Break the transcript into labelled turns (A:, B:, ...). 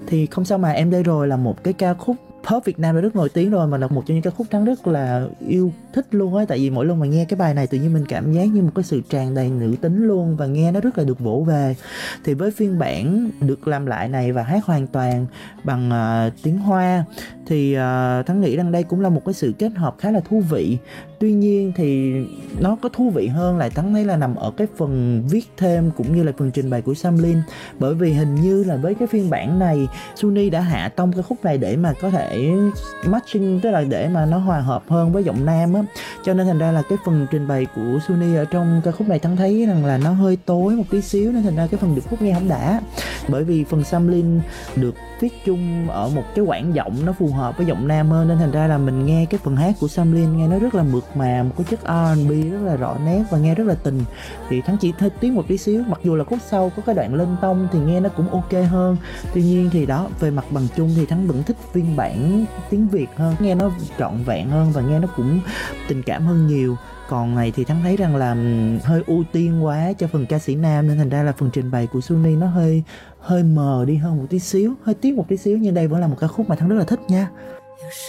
A: Thì Không Sao Mà Em Đây Rồi là một cái ca khúc pop Việt Nam đã rất nổi tiếng rồi, mà là một trong những ca khúc Thắng rất là yêu thích luôn á. Tại vì mỗi lần mà nghe cái bài này tự nhiên mình cảm giác như một cái sự tràn đầy nữ tính luôn, và nghe nó rất là được vỗ về. Thì với phiên bản được làm lại này và hát hoàn toàn bằng tiếng Hoa, thì Thắng nghĩ rằng đây cũng là một cái sự kết hợp khá là thú vị. Tuy nhiên thì nó có thú vị hơn lại Thắng thấy là nằm ở cái phần viết thêm cũng như là phần trình bày của Sam Lin. Bởi vì hình như là với cái phiên bản này, Sunny đã hạ tông cái khúc này để mà có thể matching, tức là để mà nó hòa hợp hơn với giọng nam á. Cho nên thành ra là cái phần trình bày của Sunny ở trong ca khúc này Thắng thấy rằng là nó hơi tối một tí xíu, nên thành ra cái phần điệp khúc nghe không đã. Bởi vì phần Sam Lin được viết chung ở một cái quãng giọng nó phù hợp với giọng nam hơn, nên thành ra là mình nghe cái phần hát của Sam Lin nghe nó rất là mượt mà, một cái chất R&B rất là rõ nét và nghe rất là tình. Thì Thắng chỉ hơi tiếc một tí xíu, mặc dù là khúc sau có cái đoạn lên tông thì nghe nó cũng ok hơn. Tuy nhiên thì đó, về mặt bằng chung thì Thắng vẫn thích phiên bản tiếng Việt hơn, nghe nó trọn vẹn hơn và nghe nó cũng tình cảm hơn nhiều. Còn này thì Thắng thấy rằng là hơi ưu tiên quá cho phần ca sĩ nam, nên thành ra là phần trình bày của Sunny nó hơi mờ đi hơn một tí xíu, hơi tiếc một tí xíu. Nhưng đây vẫn là một ca khúc mà Thắng rất là thích nha.